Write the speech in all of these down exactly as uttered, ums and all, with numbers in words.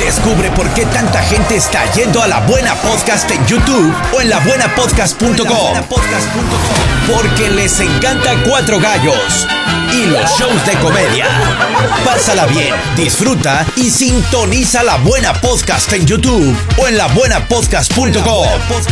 Descubre por qué tanta gente está yendo a La Buena Podcast en YouTube o en la buena podcast punto com. Porque les encanta Cuatro Gallos y los shows de comedia. Pásala bien, disfruta y sintoniza La Buena Podcast en YouTube o en la buena podcast punto com.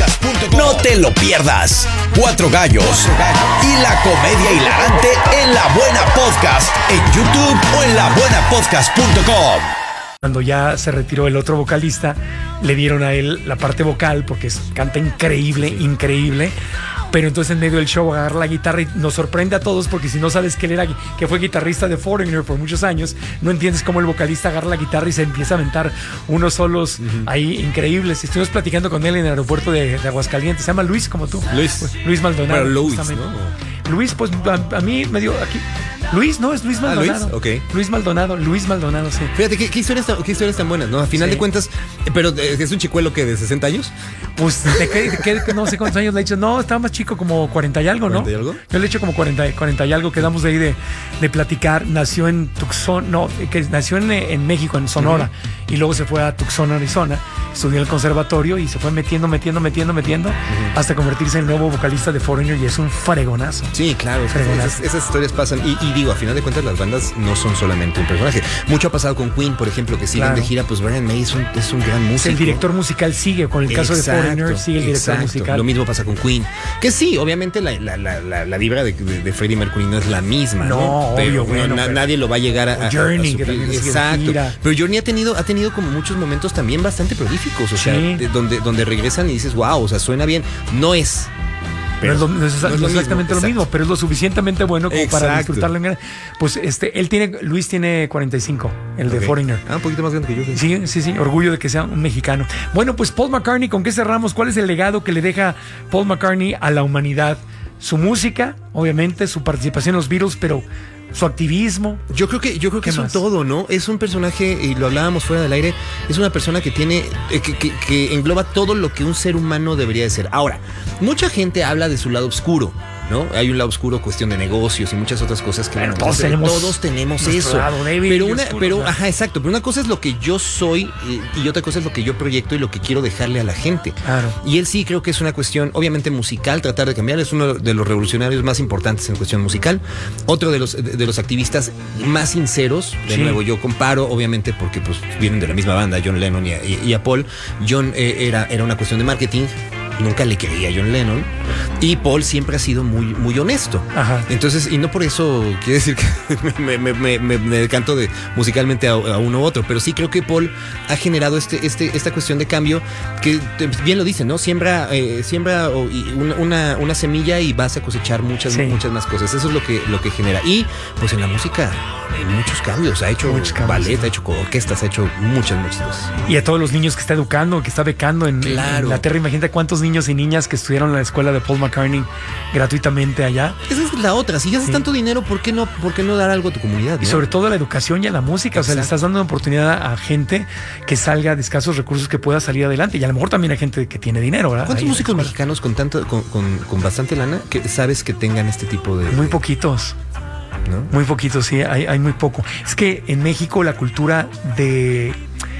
No te lo pierdas. Cuatro Gallos y la comedia hilarante en La Buena Podcast en YouTube o en la buena podcast punto com. Cuando ya se retiró el otro vocalista, le dieron a él la parte vocal porque es, canta increíble, sí. increíble. Pero entonces en medio del show agarra la guitarra y nos sorprende a todos porque si no sabes que él era, que fue guitarrista de Foreigner por muchos años, no entiendes cómo el vocalista agarra la guitarra y se empieza a aventar unos solos uh-huh. ahí increíbles. Estuvimos platicando con él en el aeropuerto de, de Aguascalientes. Se llama Luis, como tú. Luis. Pues, Luis Maldonado. Pero Luis, ¿no? Luis, pues a, a mí me dio aquí. Luis, no, es Luis Maldonado. Ah, Luis, okay. Luis Maldonado, Luis Maldonado, sí. Fíjate, ¿qué, qué, historias, tan, qué historias tan buenas, ¿no? A final sí. de cuentas, pero ¿es un chicuelo que de sesenta años? Pues, ¿de qué, de qué, no sé cuántos años le he dicho? No, estaba más chico, como cuarenta y algo, ¿no? ¿cuarenta y algo? Yo le he hecho como cuarenta, cuarenta y algo, quedamos de ahí de, de platicar. Nació en Tucson, no, que nació en, en México, en Sonora, uh-huh. y luego se fue a Tucson, Arizona, estudió en el conservatorio y se fue metiendo, metiendo, metiendo, metiendo, uh-huh. hasta convertirse en el nuevo vocalista de Foreigner y es un fregonazo. Sí, claro, esas, esas historias pasan y, y digo, a final de cuentas las bandas no son solamente un personaje. Mucho ha pasado con Queen, por ejemplo, que siguen claro. de gira, pues Brian May es un, es un gran músico. El director musical sigue, con el caso exacto, de Foreigner, sigue el director exacto. musical. Lo mismo pasa con Queen. Que sí, obviamente la, la, la, la, la vibra de, de, de Freddie Mercury no es la misma, ¿no? No, pero, obvio, bueno, no, pero nadie lo va a llegar a, a Journey, a que también sigue exacto. gira. Pero Journey ha tenido, ha tenido como muchos momentos también bastante prolíficos, o sea, sí. de, donde, donde regresan y dices, wow, o sea, suena bien. No es... Pero no es, lo, no es, no es lo exactamente mismo, lo mismo, pero es lo suficientemente bueno como exacto. para disfrutarlo. Pues este, él tiene, Luis tiene cuarenta y cinco, el okay. de Foreigner. Ah, un poquito más grande que yo. Sí, sí, sí, orgullo de que sea un mexicano. Bueno, pues Paul McCartney, ¿con qué cerramos? ¿Cuál es el legado que le deja Paul McCartney a la humanidad? Su música, obviamente, su participación en los Beatles, pero su activismo. Yo creo que yo creo que es un todo, ¿no? Es un personaje, y lo hablábamos fuera del aire, es una persona que tiene eh, que, que, que engloba todo lo que un ser humano debería de ser. Ahora, mucha gente habla de su lado oscuro, ¿no? Hay un lado oscuro, cuestión de negocios y muchas otras cosas que bueno, bueno, todos, tenemos todos tenemos eso. Lado, David, pero una, oscuro, pero ¿no? ajá, exacto. Pero una cosa es lo que yo soy y, y otra cosa es lo que yo proyecto y lo que quiero dejarle a la gente. Claro. Y él sí creo que es una cuestión, obviamente musical, tratar de cambiar. Es uno de los revolucionarios más importantes en cuestión musical. Otro de los de, de los activistas más sinceros. De sí. nuevo, yo comparo, obviamente, porque pues vienen de la misma banda, John Lennon y a, y, y a Paul. John eh, era, era una cuestión de marketing. Nunca le creía a John Lennon y Paul siempre ha sido muy, muy honesto. Ajá. Entonces, y no por eso quiere decir que me, me, me, me, me decanto de musicalmente a, a uno u otro, pero sí creo que Paul ha generado este, este, esta cuestión de cambio que bien lo dice, ¿no? Siembra, eh, siembra una, una, una semilla y vas a cosechar muchas, sí. muchas más cosas. Eso es lo que, lo que genera. Y pues en la música hay muchos cambios. Ha hecho muchos ballet, cambios, sí. ha hecho orquestas, ha hecho muchas, muchas cosas. Y a todos los niños que está educando, que está becando en, claro. en Inglaterra. Imagínate cuántos niños y niñas que estudiaron en la escuela de Paul McCartney gratuitamente allá. Esa es la otra. Si haces sí. tanto dinero, ¿por qué no, por qué no dar algo a tu comunidad? ¿no? Y sobre todo a la educación y a la música. Exacto. O sea, le estás dando una oportunidad a gente que salga de escasos recursos, que pueda salir adelante. Y a lo mejor también hay gente que tiene dinero, ¿verdad? ¿Cuántos ahí músicos mexicanos con tanto, con, con, con bastante lana que sabes que tengan este tipo de... Muy poquitos. ¿No? Muy poquitos, sí, hay, hay muy poco. Es que en México la cultura de...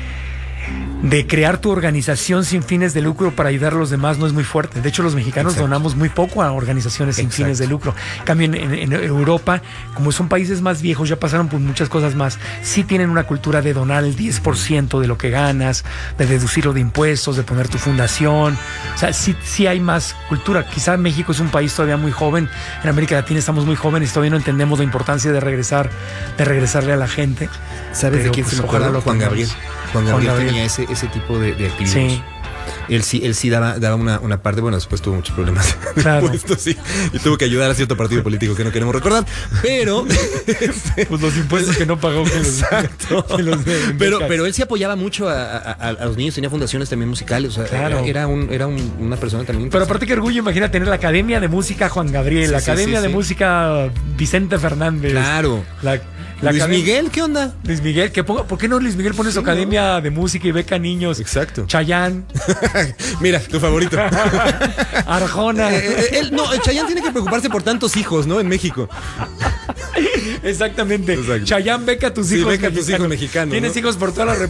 de crear tu organización sin fines de lucro para ayudar a los demás no es muy fuerte. De hecho, los mexicanos Exacto. donamos muy poco a organizaciones sin Exacto. fines de lucro. En cambio, en, en, en Europa, como son países más viejos, ya pasaron por muchas cosas más, sí tienen una cultura de donar el diez por ciento de lo que ganas, de deducirlo de impuestos, de poner tu fundación. O sea, sí, sí hay más cultura. Quizá México es un país todavía muy joven. En América Latina estamos muy jóvenes y todavía no entendemos la importancia de regresar, de regresarle a la gente. ¿Sabes Pero, de quién pues, se me acuerda? Juan Gabriel. Juan Gabriel, Juan Gabriel tenía ese, ese tipo de, de activismos. Sí. Él sí, él sí daba, daba una, una parte, bueno, después tuvo muchos problemas. Claro. Puesto, sí, y tuvo que ayudar a cierto partido político que no queremos recordar, pero... pues los impuestos que no pagó. Que los, Exacto. Que los de, pero, pero él sí apoyaba mucho a, a, a los niños, tenía fundaciones también musicales, o sea, claro. era, era, un, era un, una persona también... Pero aparte que orgullo, imagina tener la Academia de Música Juan Gabriel, sí, la sí, Academia sí, de sí. Música Vicente Fernández. Claro. La, La Luis academia... Miguel, ¿qué onda? Luis Miguel, que ponga... ¿por qué no Luis Miguel pone sí, su academia no. de música y beca a niños? Exacto. Chayanne. Mira, tu favorito. Arjona. Eh, él, no, Chayanne tiene que preocuparse por tantos hijos, ¿no? En México. Exactamente. Exacto. Chayanne beca a tus sí, hijos beca mexicanos. tus hijos mexicanos. Tienes ¿no? hijos por toda la